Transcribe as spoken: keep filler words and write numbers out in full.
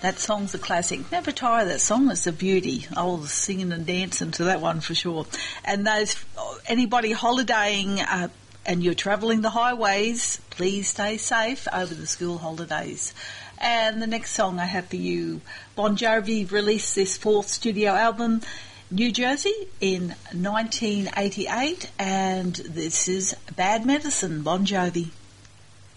That song's a classic. Never tire that song. It's a beauty. I was singing and dancing to that one for sure. And those anybody holidaying uh, and you're travelling the highways, please stay safe over the school holidays. And the next song I have for you, Bon Jovi released this fourth studio album, New Jersey, in nineteen eighty-eight, and this is Bad Medicine, Bon Jovi.